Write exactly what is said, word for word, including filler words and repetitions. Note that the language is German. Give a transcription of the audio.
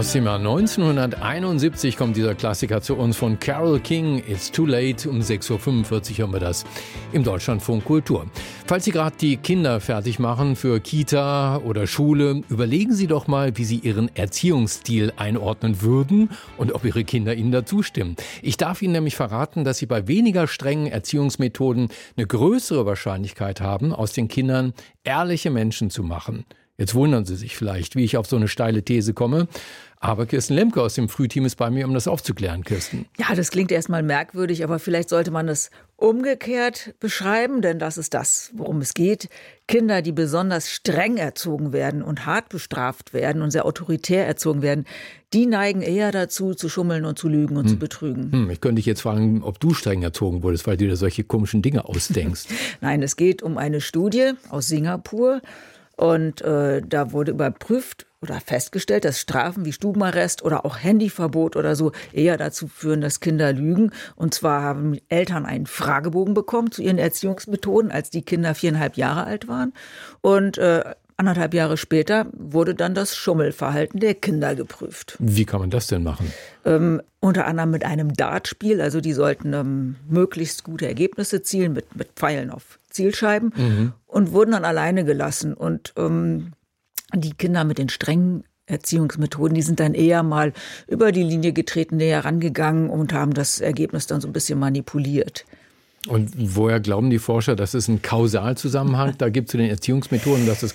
Aus dem Jahr neunzehnhunderteinundsiebzig kommt dieser Klassiker zu uns von Carole King. It's Too Late. Um sechs Uhr fünfundvierzig hören wir das im Deutschlandfunk Kultur. Falls Sie gerade die Kinder fertig machen für Kita oder Schule, überlegen Sie doch mal, wie Sie Ihren Erziehungsstil einordnen würden und ob Ihre Kinder Ihnen dazu stimmen. Ich darf Ihnen nämlich verraten, dass Sie bei weniger strengen Erziehungsmethoden eine größere Wahrscheinlichkeit haben, aus den Kindern ehrliche Menschen zu machen. Jetzt wundern Sie sich vielleicht, wie ich auf so eine steile These komme. Aber Kirsten Lemke aus dem Frühteam ist bei mir, um das aufzuklären, Kirsten. Ja, das klingt erstmal merkwürdig, aber vielleicht sollte man das umgekehrt beschreiben, denn das ist das, worum es geht. Kinder, die besonders streng erzogen werden und hart bestraft werden und sehr autoritär erzogen werden, die neigen eher dazu, zu schummeln und zu lügen und hm. zu betrügen. Hm, ich könnte dich jetzt fragen, ob du streng erzogen wurdest, weil du dir solche komischen Dinge ausdenkst. Nein, es geht um eine Studie aus Singapur. Und äh, da wurde überprüft oder festgestellt, dass Strafen wie Stubenarrest oder auch Handyverbot oder so eher dazu führen, dass Kinder lügen. Und zwar haben Eltern einen Fragebogen bekommen zu ihren Erziehungsmethoden, als die Kinder viereinhalb Jahre alt waren. Und äh, anderthalb Jahre später wurde dann das Schummelverhalten der Kinder geprüft. Wie kann man das denn machen? Ähm, unter anderem mit einem Dartspiel. Also die sollten ähm, möglichst gute Ergebnisse zielen mit, mit Pfeilen auf Zielscheiben mhm. und wurden dann alleine gelassen. Und ähm, die Kinder mit den strengen Erziehungsmethoden, die sind dann eher mal über die Linie getreten, näher rangegangen und haben das Ergebnis dann so ein bisschen manipuliert. Und woher glauben die Forscher, dass es einen Kausalzusammenhang da gibt zu den Erziehungsmethoden, dass es